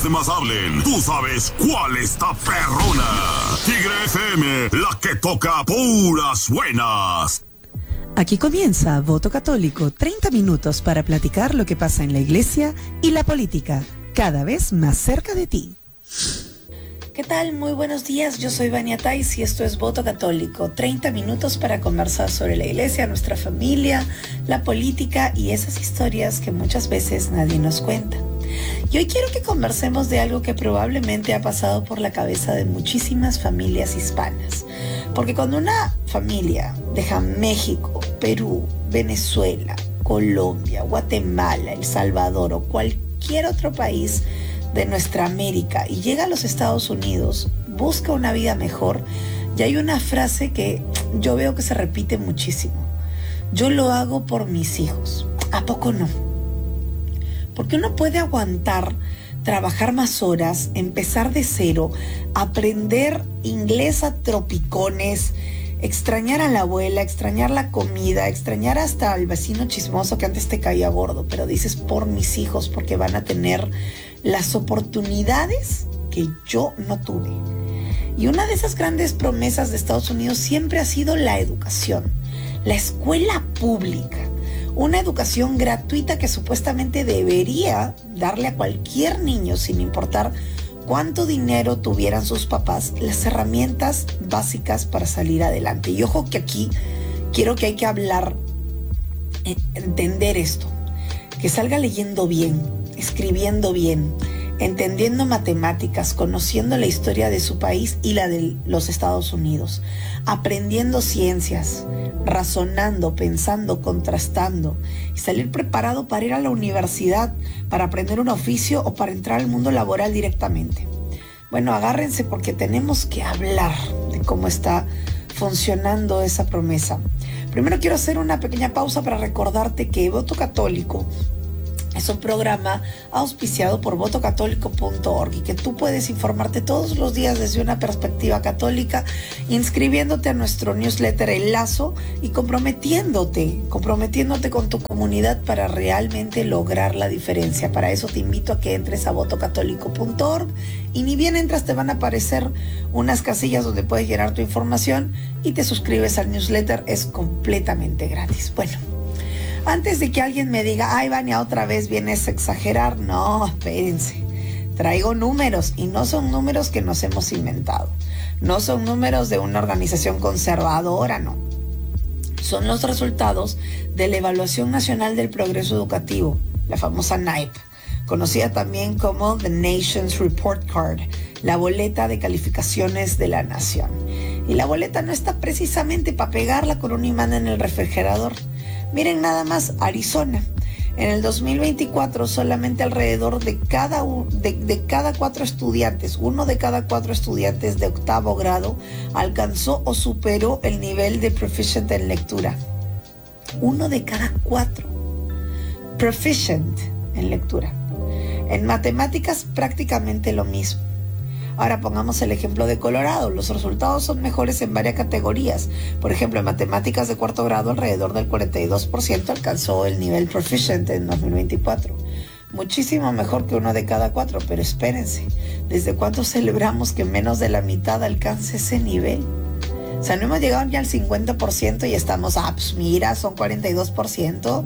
demás hablen, tú sabes cuál está perrona. Tigre FM, la que toca puras buenas. Aquí comienza Voto Católico, 30 minutos para platicar lo que pasa en la iglesia y la política, cada vez más cerca de ti. ¿Qué tal? Muy buenos días, yo soy Vania Tais y esto es Voto Católico, 30 minutos para conversar sobre la iglesia, nuestra familia, la política y esas historias que muchas veces nadie nos cuenta. Y hoy quiero que conversemos de algo que probablemente ha pasado por la cabeza de muchísimas familias hispanas. Porque cuando una familia deja México, Perú, Venezuela, Colombia, Guatemala, El Salvador o cualquier otro país de nuestra América y llega a los Estados Unidos, busca una vida mejor, y hay una frase que yo veo que se repite muchísimo. Yo lo hago por mis hijos. ¿A poco no? Porque uno puede aguantar, trabajar más horas, empezar de cero, aprender inglés a tropicones, extrañar a la abuela, extrañar la comida, extrañar hasta al vecino chismoso que antes te caía gordo, pero dices por mis hijos porque van a tener las oportunidades que yo no tuve. Y una de esas grandes promesas de Estados Unidos siempre ha sido la educación, la escuela pública. Una educación gratuita que supuestamente debería darle a cualquier niño, sin importar cuánto dinero tuvieran sus papás, las herramientas básicas para salir adelante. Y ojo que aquí hay que hablar, entender esto, que salga leyendo bien, escribiendo bien, entendiendo matemáticas, conociendo la historia de su país y la de los Estados Unidos, aprendiendo ciencias, razonando, pensando, contrastando y salir preparado para ir a la universidad, para aprender un oficio o para entrar al mundo laboral directamente. Bueno, agárrense porque tenemos que hablar de cómo está funcionando esa promesa. Primero quiero hacer una pequeña pausa para recordarte que Voto Católico es un programa auspiciado por votocatólico.org y que tú puedes informarte todos los días desde una perspectiva católica, inscribiéndote a nuestro newsletter El Lazo y comprometiéndote con tu comunidad para realmente lograr la diferencia. Para eso te invito a que entres a votocatólico.org y ni bien entras te van a aparecer unas casillas donde puedes llenar tu información y te suscribes al newsletter, es completamente gratis. Bueno, antes de que alguien me diga, ay, Vania, otra vez vienes a exagerar. No, espérense. Traigo números y no son números que nos hemos inventado. No son números de una organización conservadora, no. Son los resultados de la Evaluación Nacional del Progreso Educativo, la famosa NAEP, conocida también como The Nation's Report Card, la boleta de calificaciones de la nación. Y la boleta no está precisamente para pegarla con un imán en el refrigerador. Miren nada más, Arizona. En el 2024 solamente alrededor de cada 4 estudiantes, uno de cada 4 estudiantes de octavo grado alcanzó o superó el nivel de proficient en lectura. Uno de cada 4 proficient en lectura. En matemáticas prácticamente lo mismo. Ahora pongamos el ejemplo de Colorado. Los resultados son mejores en varias categorías. Por ejemplo, en matemáticas de cuarto grado, alrededor del 42% alcanzó el nivel proficient en 2024. Muchísimo mejor que uno de cada 4, pero espérense, ¿desde cuándo celebramos que menos de la mitad alcance ese nivel? O sea, no hemos llegado ya al 50% y estamos, pues mira, son 42%.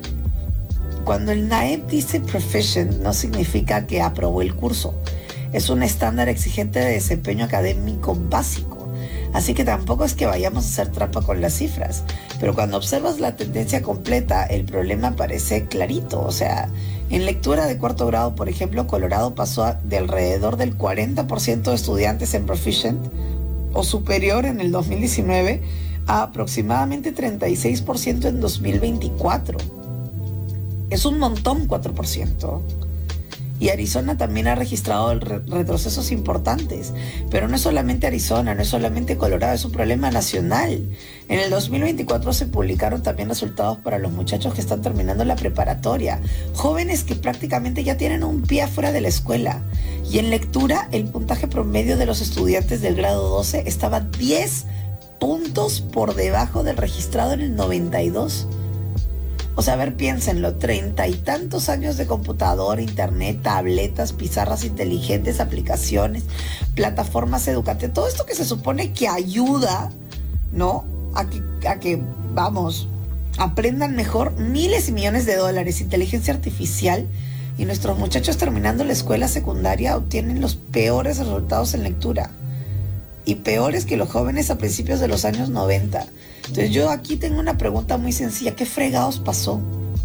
Cuando el NAEP dice proficient, no significa que aprobó el curso. Es un estándar exigente de desempeño académico básico. Así que tampoco es que vayamos a hacer trampa con las cifras. Pero cuando observas la tendencia completa, el problema parece clarito. O sea, en lectura de cuarto grado, por ejemplo, Colorado pasó de alrededor del 40% de estudiantes en proficient o superior en el 2019 a aproximadamente 36% en 2024. Es un montón, 4%. Y Arizona también ha registrado retrocesos importantes. Pero no es solamente Arizona, no es solamente Colorado, es un problema nacional. En el 2024 se publicaron también resultados para los muchachos que están terminando la preparatoria. Jóvenes que prácticamente ya tienen un pie afuera de la escuela. Y en lectura, el puntaje promedio de los estudiantes del grado 12 estaba 10 puntos por debajo del registrado en el 92. O sea, a ver, piénsenlo, 30 y tantos años de computadora, internet, tabletas, pizarras inteligentes, aplicaciones, plataformas educativas, todo esto que se supone que ayuda, ¿no? A que vamos, aprendan mejor, miles y millones de dólares, inteligencia artificial, y nuestros muchachos terminando la escuela secundaria obtienen los peores resultados en lectura. Y peores que los jóvenes a principios de los años 90. Entonces yo aquí tengo una pregunta muy sencilla. ¿Qué fregados pasó?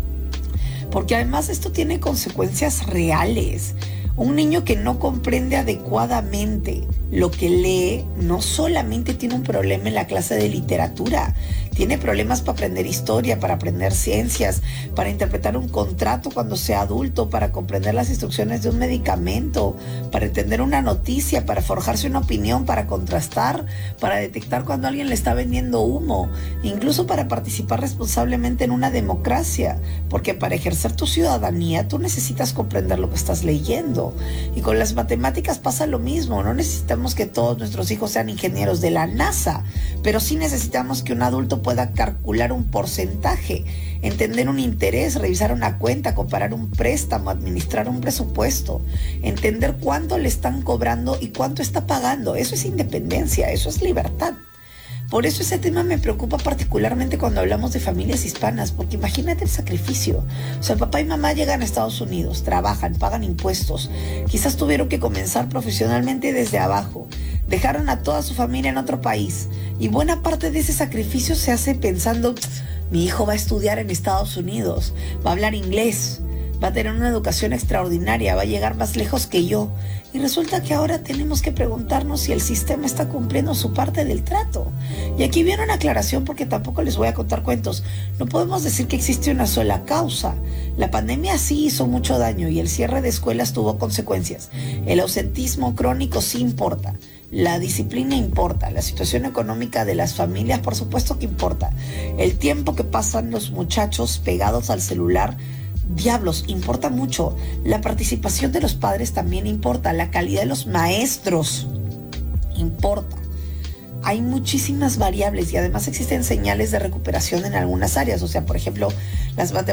Porque además esto tiene consecuencias reales. Un niño que no comprende adecuadamente lo que lee no solamente tiene un problema en la clase de literatura, tiene problemas para aprender historia, para aprender ciencias, para interpretar un contrato cuando sea adulto, para comprender las instrucciones de un medicamento, para entender una noticia, para forjarse una opinión, para contrastar, para detectar cuando alguien le está vendiendo humo, incluso para participar responsablemente en una democracia, porque para ejercer tu ciudadanía tú necesitas comprender lo que estás leyendo. Y con las matemáticas pasa lo mismo, no necesitamos que todos nuestros hijos sean ingenieros de la NASA, pero sí necesitamos que un adulto pueda calcular un porcentaje, entender un interés, revisar una cuenta, comparar un préstamo, administrar un presupuesto, entender cuánto le están cobrando y cuánto está pagando. Eso es independencia, eso es libertad. Por eso ese tema me preocupa particularmente cuando hablamos de familias hispanas, porque imagínate el sacrificio. O sea, papá y mamá llegan a Estados Unidos, trabajan, pagan impuestos, quizás tuvieron que comenzar profesionalmente desde abajo, dejaron a toda su familia en otro país, y buena parte de ese sacrificio se hace pensando, mi hijo va a estudiar en Estados Unidos, va a hablar inglés, va a tener una educación extraordinaria, va a llegar más lejos que yo. Y resulta que ahora tenemos que preguntarnos si el sistema está cumpliendo su parte del trato. Y aquí viene una aclaración porque tampoco les voy a contar cuentos. No podemos decir que existe una sola causa. La pandemia sí hizo mucho daño y el cierre de escuelas tuvo consecuencias. El ausentismo crónico sí importa. La disciplina importa, la situación económica de las familias por supuesto que importa. El tiempo que pasan los muchachos pegados al celular, diablos, importa mucho. La participación de los padres también importa. La calidad de los maestros importa. Hay muchísimas variables y además existen señales de recuperación en algunas áreas. O sea, por ejemplo, las matemáticas